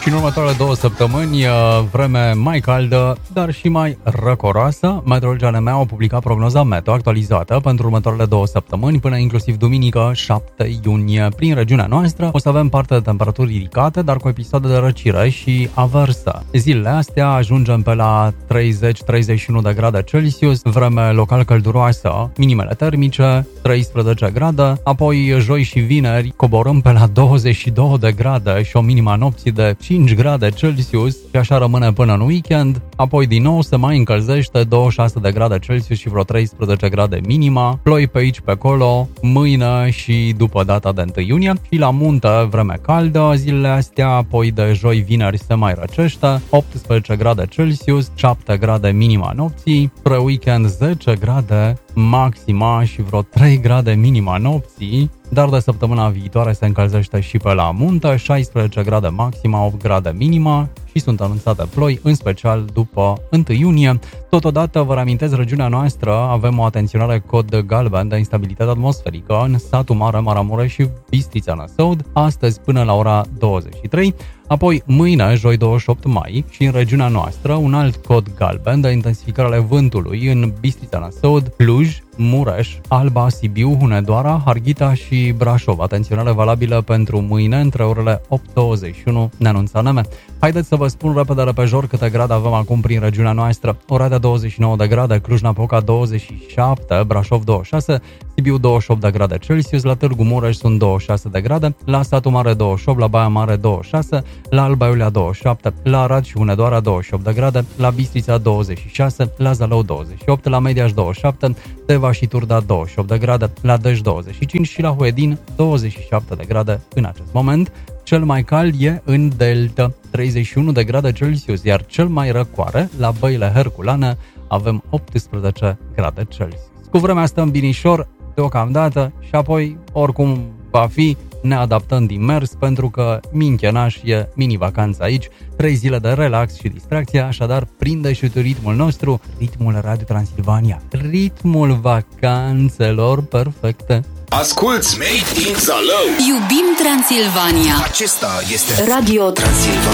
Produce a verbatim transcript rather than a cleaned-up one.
Și în următoarele două săptămâni, vreme mai caldă, dar și mai răcoroasă. Meteorologii A N M au publicat prognoza meteo actualizată pentru următoarele două săptămâni, până inclusiv duminică șapte iunie. Prin regiunea noastră o să avem parte de temperaturi ridicate, dar cu episoade de răcire și aversă. Zilele astea ajungem pe la treizeci treizeci și unu de grade Celsius, vreme local călduroasă, minimele termice treisprezece grade, apoi joi și vineri coborâm pe la douăzeci și două de grade și o minima nopții de cinci grade Celsius și așa rămâne până în weekend. Apoi din nou se mai încălzește, douăzeci și șase de grade Celsius și vreo treisprezece grade minima. Ploi pe aici pe acolo, mâine și după data de întâi iunie. Și la munte vreme caldă zilele astea, apoi de joi vineri se mai răcește, optsprezece grade Celsius, șapte grade minima nopții, spre weekend zece grade maxima și vreo trei grade minima nopții, dar de săptămâna viitoare se încălzește și pe la munte, șaisprezece grade maxima, opt grade minima și sunt anunțate ploi, în special după întâi iunie. Totodată, vă reamintesc, regiunea noastră avem o atenționare cod galben de instabilitate atmosferică în Satu Mare, Maramureș și Bistrița-Năsăud, astăzi până la ora douăzeci și trei. Apoi, mâine, joi douăzeci și opt mai, și în regiunea noastră, un alt cod galben de intensificare ale vântului în Bistrița-Năsăud, Cluj, Mureș, Alba, Sibiu, Hunedoara, Harghita și Brașov. Atenționare valabilă pentru mâine între orele opt douăzeci și unu, ne anunță A N M. Haideți să vă spun repede repejor câte grade avem acum prin regiunea noastră. Oradea douăzeci și nouă de grade, Cluj-Napoca douăzeci și șapte, Brașov douăzeci și șase, Sibiu douăzeci și opt de grade Celsius, la Târgu Mureș sunt douăzeci și șase de grade, la Satu Mare douăzeci și opt, la Baia Mare douăzeci și șase, la Alba Iulia douăzeci și șapte, la Arad și Hunedoara douăzeci și opt de grade, la Bistrița douăzeci și șase, la Zalău douăzeci și opt, la Mediaș douăzeci și șapte, Teva și Turda douăzeci și opt de grade, la Dej douăzeci și cinci și la Huedin douăzeci și șapte de grade în acest moment. Cel mai cald e în Delta, treizeci și unu de grade Celsius, iar cel mai răcoare, la Băile Herculane, avem optsprezece grade Celsius. Cu vremea stăm binișor deocamdată și apoi, oricum va fi, ne adaptăm din mers, pentru că minchenaș e mini-vacanță aici, trei zile de relax și distracție, așadar prinde și tu ritmul nostru, ritmul Radio Transilvania, ritmul vacanțelor perfecte. Asculți Made in Zalău. Iubim Transilvania. Acesta este Radio Transilvania.